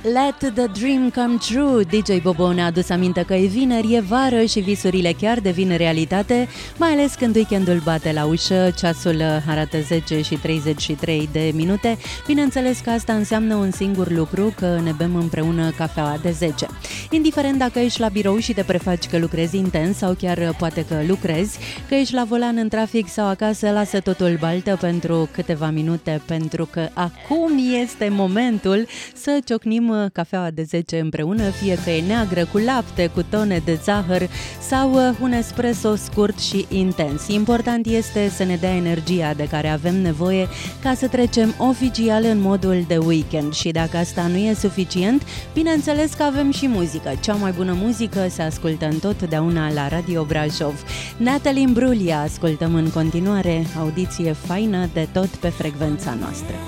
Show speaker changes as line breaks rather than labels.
Let the dream come true. DJ Bobo ne-a adus aminte că e vineri, e vară și visurile chiar devin realitate, mai ales când weekendul bate la ușă, ceasul arată 10 și 33 de minute. Bineînțeles că asta înseamnă un singur lucru, că ne bem împreună cafeaua de 10. Indiferent dacă ești la birou și te prefaci că lucrezi intens sau chiar poate că lucrezi, că ești la volan în trafic sau acasă, lasă totul baltă pentru câteva minute, pentru că acum este momentul să ciocnim cafeaua de 10 împreună, fie că e neagră, cu lapte, cu tone de zahăr sau un espresso scurt și intens. Important este să ne dea energia de care avem nevoie ca să trecem oficial în modul de weekend. Și dacă asta nu e suficient, bineînțeles că avem și muzică. Cea mai bună muzică se ascultă întotdeauna la Radio Brașov. Natalie Imbruglia ascultăm în continuare, audiție faină de tot pe frecvența noastră.